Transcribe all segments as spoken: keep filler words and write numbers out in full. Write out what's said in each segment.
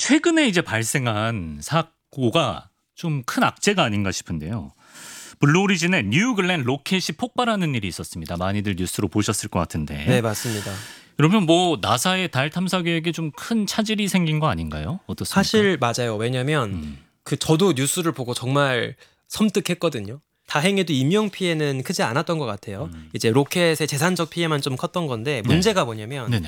최근에 이제 발생한 사고가 좀 큰 악재가 아닌가 싶은데요. 블루 오리진의 뉴 글렌 로켓이 폭발하는 일이 있었습니다. 많이들 뉴스로 보셨을 것 같은데. 네, 맞습니다. 그러면 뭐 나사의 달 탐사 계획에 좀 큰 차질이 생긴 거 아닌가요? 어떻습니까? 사실 맞아요. 왜냐하면 음. 그 저도 뉴스를 보고 정말 섬뜩했거든요. 다행히도 인명 피해는 크지 않았던 것 같아요. 음. 이제 로켓의 재산적 피해만 좀 컸던 건데 문제가 뭐냐면 네네.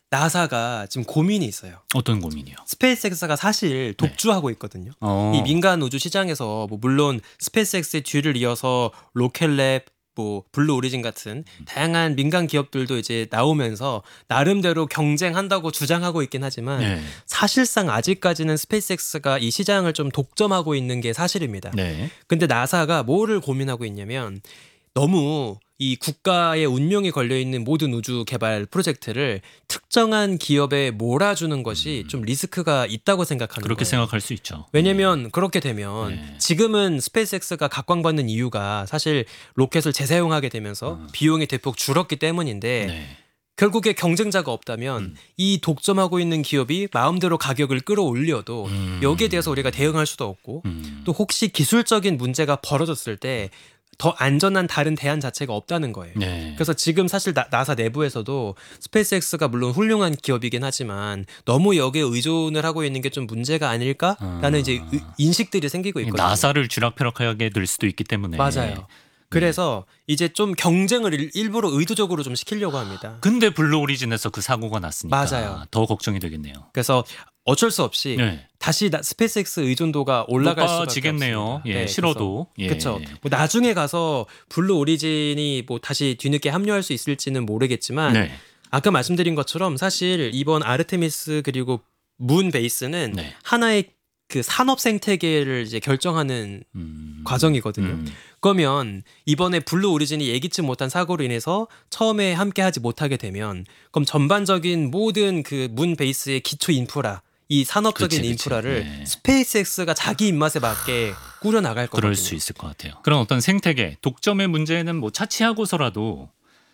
나사가 지금 고민이 있어요. 어떤 고민이요? 스페이스X가 사실 독주하고 있거든요. 어. 이 민간 우주 시장에서 뭐 물론 스페이스X의 뒤를 이어서 로켓랩, 뭐 블루 오리진 같은 다양한 민간 기업들도 이제 나오면서 나름대로 경쟁한다고 주장하고 있긴 하지만 네. 사실상 아직까지는 스페이스X가 이 시장을 좀 독점하고 있는 게 사실입니다. 네. 근데 나사가 뭐를 고민하고 있냐면 너무 이 국가의 운명이 걸려있는 모든 우주 개발 프로젝트를 특정한 기업에 몰아주는 것이 좀 리스크가 있다고 생각하는 그렇게 거예요. 생각할 수 있죠. 왜냐면 그렇게 되면 네. 지금은 스페이스X가 각광받는 이유가 사실 로켓을 재사용하게 되면서 음. 비용이 대폭 줄었기 때문인데 네. 결국에 경쟁자가 없다면 음. 이 독점하고 있는 기업이 마음대로 가격을 끌어올려도 음. 여기에 대해서 우리가 대응할 수도 없고 음. 또 혹시 기술적인 문제가 벌어졌을 때 더 안전한 다른 대안 자체가 없다는 거예요. 네. 그래서 지금 사실 나, 나사 내부에서도 스페이스X가 물론 훌륭한 기업이긴 하지만 너무 여기에 의존을 하고 있는 게 좀 문제가 아닐까라는 아. 이제 의- 인식들이 생기고 있거든요. 나사를 쥐락펴락하게 될 수도 있기 때문에. 맞아요. 그래서 이제 좀 경쟁을 일- 일부러 의도적으로 좀 시키려고 합니다. 근데 블루 오리진에서 그 사고가 났으니까 맞아요. 더 걱정이 되겠네요. 그래서 어쩔 수 없이 네. 다시 나, 스페이스X 의존도가 올라갈 수밖에 높아지겠네요. 없습니다. 예, 싫어도. 예. 그렇죠. 뭐 나중에 가서 블루 오리진이 뭐 다시 뒤늦게 합류할 수 있을지는 모르겠지만 네. 아까 말씀드린 것처럼 사실 이번 아르테미스 그리고 문 베이스는 네. 하나의 그 산업 생태계를 이제 결정하는 음. 과정이거든요. 음. 그러면 이번에 블루 오리진이 예기치 못한 사고로 인해서 처음에 함께하지 못하게 되면 그럼 전반적인 모든 그 문 베이스의 기초 인프라 이 산업적인 그치, 그치. 인프라를 네. 스페이스X가 자기 입맛에 맞게 꾸려 나갈 거거든요. 그럴 수 있을 것 같아요. 그런 어떤 생태계, 독점의 문제는 뭐 차치하고서라도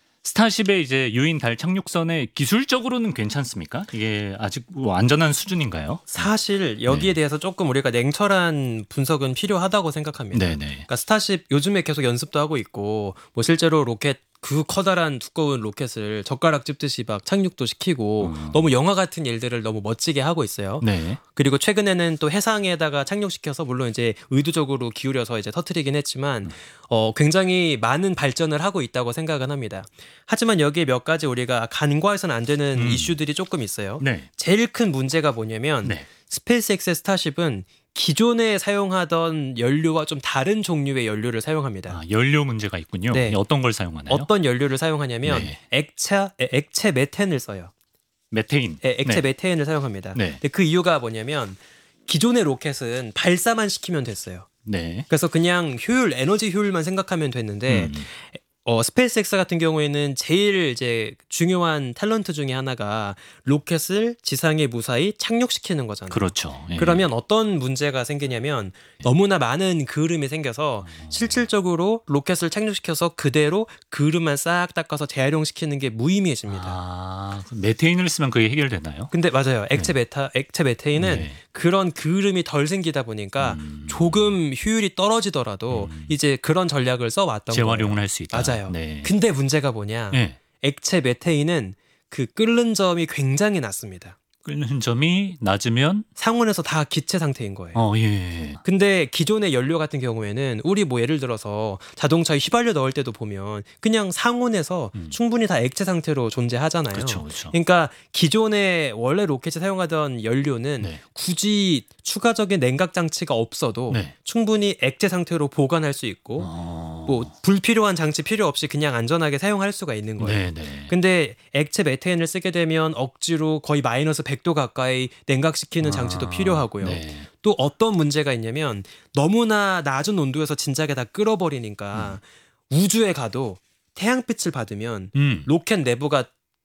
스타쉽의 이제 유인 달 착륙선에 기술적으로는 괜찮습니까? 이게 아직 뭐 안전한 수준인가요? 사실 여기에 네. 대해서 조금 우리가 냉철한 분석은 필요하다고 생각합니다. 네네. 그러니까 스타쉽 요즘에 계속 연습도 하고 있고 뭐 실제로 로켓 그 커다란 두꺼운 로켓을 젓가락 찝듯이 막 착륙도 시키고 음. 너무 영화 같은 일들을 너무 멋지게 하고 있어요. 네. 그리고 최근에는 또 해상에다가 착륙시켜서 물론 이제 의도적으로 기울여서 이제 터트리긴 했지만 어 굉장히 많은 발전을 하고 있다고 생각은 합니다. 하지만 여기에 몇 가지 우리가 간과해서는 안 되는 음. 이슈들이 조금 있어요. 네. 제일 큰 문제가 뭐냐면 네. 스페이스X의 스타쉽은 기존에 사용하던 연료와 좀 다른 종류의 연료를 사용합니다. 아, 연료 문제가 있군요. 네. 어떤 걸 사용하나요? 어떤 연료를 사용하냐면 네. 액체 액체 메탄을 써요. 메테인. 예, 액체 네. 메탄을 사용합니다. 네. 근데 그 이유가 뭐냐면 기존의 로켓은 발사만 시키면 됐어요. 네. 그래서 그냥 효율, 에너지 효율만 생각하면 됐는데 음. 어, 스페이스X 같은 경우에는 제일 이제 중요한 탤런트 중에 하나가 로켓을 지상에 무사히 착륙시키는 거잖아요. 그렇죠. 예. 그러면 어떤 문제가 생기냐면 너무나 많은 그을음이 생겨서 실질적으로 로켓을 착륙시켜서 그대로 그을음만 싹 닦아서 재활용시키는 게 무의미해집니다. 아, 메테인을 쓰면 그게 해결되나요? 근데 맞아요. 액체 메타, 액체 메테인은 네. 그런 그을음이 덜 생기다 보니까 음. 조금 효율이 떨어지더라도 이제 그런 전략을 써왔던 재활용을 거예요. 할 수 있다. 맞아요. 네. 근데 문제가 뭐냐? 네. 액체 메테인은 그 끓는 점이 굉장히 낮습니다. 끓는 점이 낮으면 상온에서 다 기체 상태인 거예요. 어, 예. 근데 기존의 연료 같은 경우에는 우리 뭐 예를 들어서 자동차에 휘발유 넣을 때도 보면 그냥 상온에서 음. 충분히 다 액체 상태로 존재하잖아요. 그렇죠. 그렇죠. 그러니까 기존에 원래 로켓에 사용하던 연료는 네. 굳이 추가적인 냉각 장치가 없어도 네. 충분히 액체 상태로 보관할 수 있고 어. 뭐 불필요한 장치 필요 없이 그냥 안전하게 사용할 수가 있는 거예요. 네, 네. 근데 액체 메테인을 쓰게 되면 억지로 거의 마이너스 백 도 가까이 냉각시키는 장치도 아, 필요하고요. 네. 또 어떤 문제가 있냐면 너무나 낮은 온도에서 진작에 다 끓어버리니까 우주에 가도 태양빛을 받으면 음. 로켓 내부가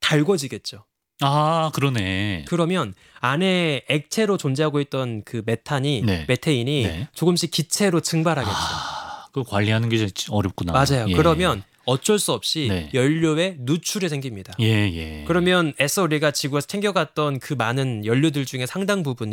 달궈지겠죠. 아, 그러네. 그러면 안에 액체로 존재하고 있던 그 메탄이 네. 메테인이 네. 조금씩 기체로 증발하겠죠. 아, 그 관리하는 게 진짜 어렵구나. 맞아요. 예. 그러면 어쩔 수 없이 네. 연료에 누출이 생깁니다. 예, 예. 그러면 애써 우리가 지구에서 챙겨갔던 그 많은 연료들 중에 상당 부분이